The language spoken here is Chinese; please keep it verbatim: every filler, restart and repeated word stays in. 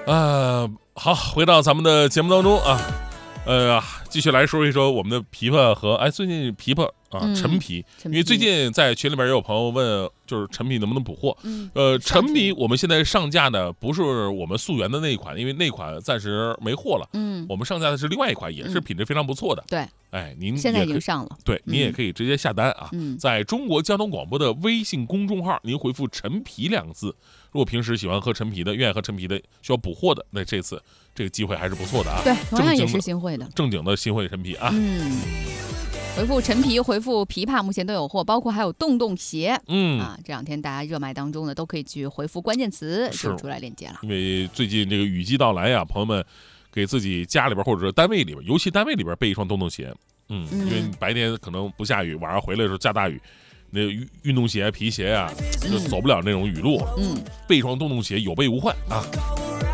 呃，好，回到咱们的节目当中啊，呃，继续来说一说我们的琵琶和哎，最近琵琶啊， 嗯陈皮， 陈因为最皮近在群里边也有朋友问，就是陈皮能不能补货？ 嗯， 呃， 上去陈皮我们现在上架的不是我们溯源的那一款，因为那款暂时没货了。 嗯， 我们上架的是另外一款，也是嗯品质非常不错的。 对， 哎，您现在也可以已经上了。 对，您也嗯可以直接下单啊， 嗯在中国交通广播的微信公众号，您回复“陈皮”两个字。如果平时喜欢喝陈皮的，愿意喝陈皮的，需要补货的，那这次这个机会还是不错的啊。 对，同样也正经的是新会的。 正经的新会陈皮啊。 嗯，回复陈皮，回复琵琶，目前都有货，包括还有洞洞鞋。 嗯， 啊，这两天大家热卖当中呢，都可以去回复关键词， 是就出来链接了。 因为最近这个雨季到来呀，朋友们给自己家里边或者是单位里边，尤其单位里边备一双洞洞鞋。嗯， 嗯因为白天可能不下雨，晚上回来的时候下大雨，那运运动鞋、皮鞋啊，就走不了那种雨路， 嗯。 备一双洞洞鞋有备无患啊。